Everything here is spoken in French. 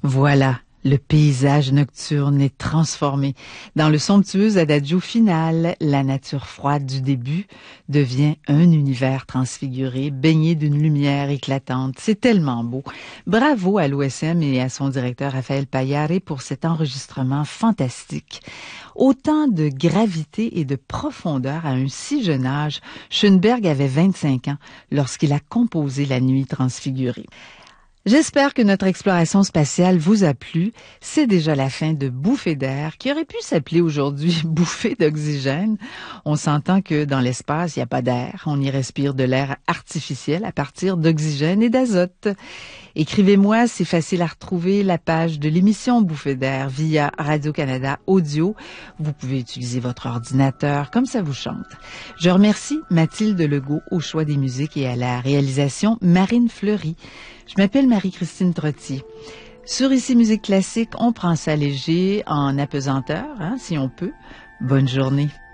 Voilà, le paysage nocturne est transformé. Dans le somptueux adagio final, la nature froide du début devient un univers transfiguré, baigné d'une lumière éclatante. C'est tellement beau. Bravo à l'OSM et à son directeur Raphaël Paillare pour cet enregistrement fantastique. Autant de gravité et de profondeur à un si jeune âge. Schoenberg avait 25 ans lorsqu'il a composé La Nuit transfigurée. J'espère que notre exploration spatiale vous a plu. C'est déjà la fin de Bouffée d'air, qui aurait pu s'appeler aujourd'hui Bouffée d'oxygène. On s'entend que dans l'espace, il n'y a pas d'air. On y respire de l'air artificiel à partir d'oxygène et d'azote. Écrivez-moi, c'est facile à retrouver la page de l'émission Bouffée d'air via Radio-Canada Audio. Vous pouvez utiliser votre ordinateur comme ça vous chante. Je remercie Mathilde Legault au choix des musiques et à la réalisation Marine Fleury. Je m'appelle Marie-Christine Trottier. Sur Ici Musique Classique, on prend ça léger en apesanteur, si on peut. Bonne journée.